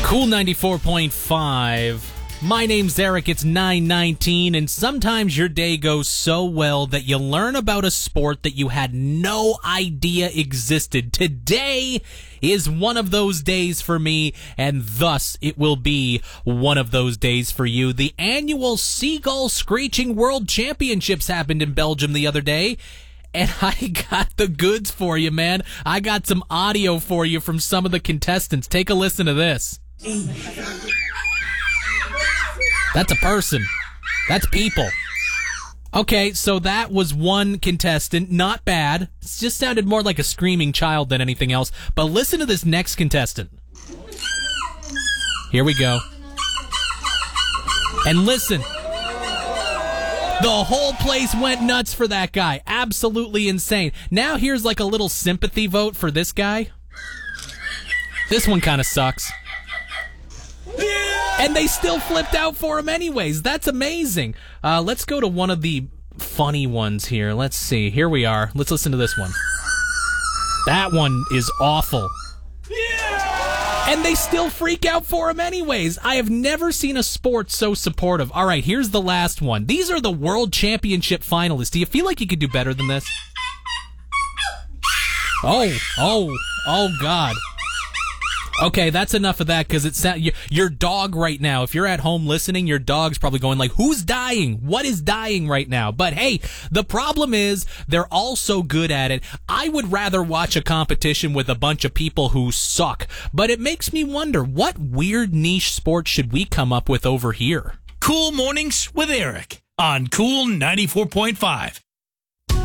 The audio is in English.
Cool 94.5. My name's Eric, it's 9:19, and sometimes your day goes so well that you learn about a sport that you had no idea existed. Today is one of those days for me, and thus it will be one of those days for you. The annual Seagull Screeching World Championships happened in Belgium the other day, and I got the goods for you, man. I got some audio for you from some of the contestants. Take a listen to this. That's a person. That's people. Okay, so that was one contestant. Not bad. It just sounded more like a screaming child than anything else. But listen to this next contestant. Here we go. And listen. The whole place went nuts for that guy. Absolutely insane. Now here's like a little sympathy vote for this guy. This one kind of sucks. And they still flipped out for him anyways. That's amazing. Let's go to one of the funny ones here. Let's see. Here we are. Let's listen to this one. That one is awful. And they still freak out for him anyways. I have never seen a sport so supportive. All right, here's the last one. These are the World Championship finalists. Do you feel like you could do better than this? Oh, God. Okay, that's enough of that, because it's your dog right now. If you're at home listening, your dog's probably going like, who's dying? What is dying right now? But hey, the problem is they're all so good at it. I would rather watch a competition with a bunch of people who suck. But it makes me wonder, what weird niche sport should we come up with over here? Cool Mornings with Eric on Cool 94.5.